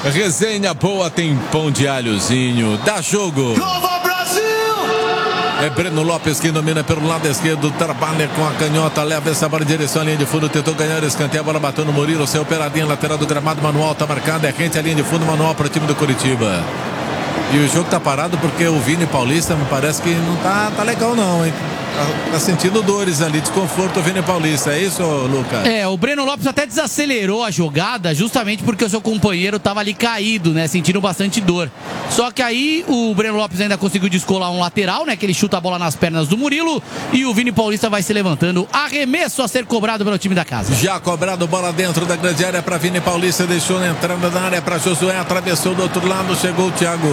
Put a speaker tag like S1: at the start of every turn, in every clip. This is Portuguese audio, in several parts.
S1: Resenha boa, tem pão de alhozinho. Dá jogo. É Breno Lopes que domina pelo lado esquerdo, trabalha com a canhota, leva essa bola em direção à linha de fundo, tentou ganhar o escanteio, a bola bateu no Murilo, saiu peladinha, lateral do gramado, Manuel tá marcado, é rente à linha de fundo, Manuel para o time do Curitiba. E o jogo tá parado porque o Vini Paulista me parece que não tá legal não, hein? Tá sentindo dores ali, desconforto o Vini Paulista, é isso, Lucas?
S2: O Breno Lopes até desacelerou a jogada justamente porque o seu companheiro tava ali caído, né, sentindo bastante dor. Só que aí o Breno Lopes ainda conseguiu descolar um lateral, né, que ele chuta a bola nas pernas do Murilo e o Vini Paulista vai se levantando. Arremesso a ser cobrado pelo time da casa.
S1: Já cobrado, bola dentro da grande área para Vini Paulista, deixou na entrada da área para Josué, atravessou do outro lado, chegou o Thiago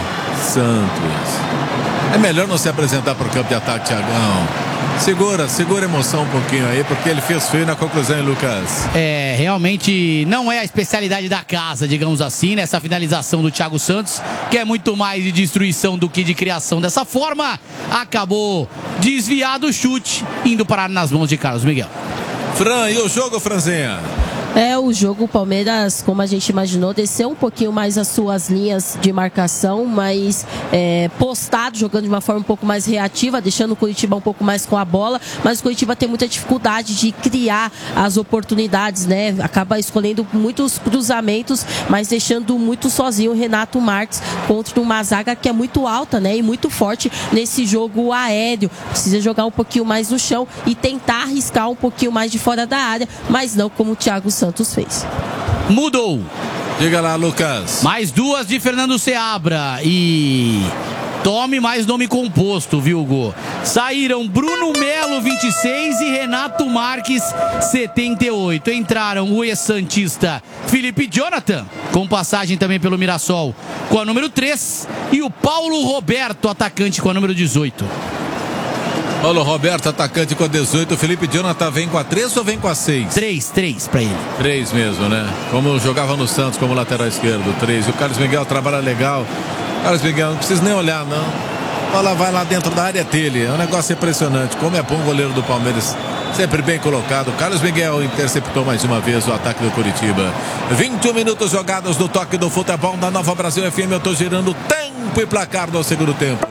S1: Santos. É melhor não se apresentar para o campo de ataque, Thiagão. Segura a emoção um pouquinho aí, porque ele fez feio na conclusão, hein, Lucas?
S2: Realmente não é a especialidade da casa, digamos assim, nessa finalização do Thiago Santos, que é muito mais de destruição do que de criação. Dessa forma, acabou desviado o chute, indo parar nas mãos de Carlos Miguel.
S1: Fran, e o jogo, Franzinha?
S3: O jogo, o Palmeiras, como a gente imaginou, desceu um pouquinho mais as suas linhas de marcação, mas postado, jogando de uma forma um pouco mais reativa, deixando o Curitiba um pouco mais com a bola, mas o Curitiba tem muita dificuldade de criar as oportunidades, né? Acaba escolhendo muitos cruzamentos, mas deixando muito sozinho o Renato Marques contra uma zaga que é muito alta, né? E muito forte nesse jogo aéreo. Precisa jogar um pouquinho mais no chão e tentar arriscar um pouquinho mais de fora da área, mas não como o Thiago Santos fez.
S2: Mudou.
S1: Diga lá, Lucas.
S2: Mais duas de Fernando Seabra e tome mais nome composto, viu, Hugo? Saíram Bruno Melo, 26 e Renato Marques, 78. Entraram o ex-santista Felipe Jonathan, com passagem também pelo Mirassol, com a número 3, e o Paulo Roberto, atacante, com a número 18.
S1: Paulo Roberto, atacante com a 18. O Felipe Jonathan vem com a 3 ou vem com a 6?
S2: 3 pra ele.
S1: 3 mesmo, né? Como jogava no Santos como lateral esquerdo, 3. E o Carlos Miguel trabalha legal. Carlos Miguel, não precisa nem olhar, não. A bola vai lá dentro da área dele. É um negócio impressionante. Como é bom o goleiro do Palmeiras. Sempre bem colocado. Carlos Miguel interceptou mais uma vez o ataque do Curitiba. 21 minutos jogados no toque do futebol da Nova Brasil FM. Eu tô girando tempo e placar do segundo tempo.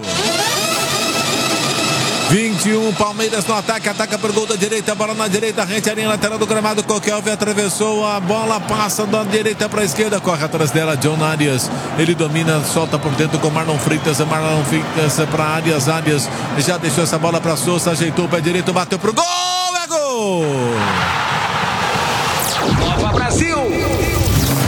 S1: 21, Palmeiras no ataque, ataca por gol da direita, bola na direita, rente a linha lateral do gramado, Coquelve atravessou a bola, passa da direita para a esquerda, corre atrás dela, John Arias, ele domina, solta por dentro com Marlon Freitas para Arias já deixou essa bola para Souza, ajeitou o pé direito, bateu pro gol, é gol!